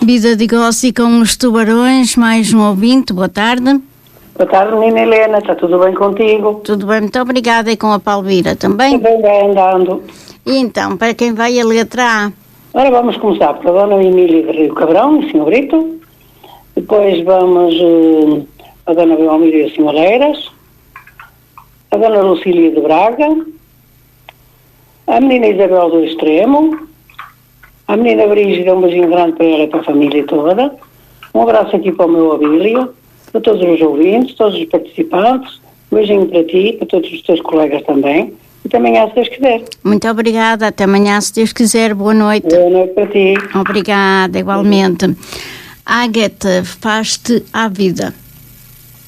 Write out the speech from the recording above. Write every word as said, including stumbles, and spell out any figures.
Vida de Negócio com os Tubarões, mais um ouvinte, boa tarde. Boa tarde, menina Helena, está tudo bem contigo? Tudo bem, muito obrigada, e com a Palmira também? Também bem andando. E então, para quem vai a letra A? Agora vamos começar pela Dona Emília de Rio Cabrão, em Senhor Brito. Depois vamos uh, a Dona Belmíria Simoreiras, a Dona Lucília de Braga, a menina Isabel do Extremo, a menina Brígida, um beijinho grande para ela e para a família toda. Um abraço aqui para o meu Abílio, para todos os ouvintes, todos os participantes. Um beijinho para ti, para todos os teus colegas também. E até amanhã, se Deus quiser. Muito obrigada, até amanhã, se Deus quiser. Boa noite. Boa noite para ti. Obrigada, igualmente. Ágata, faz-te à vida.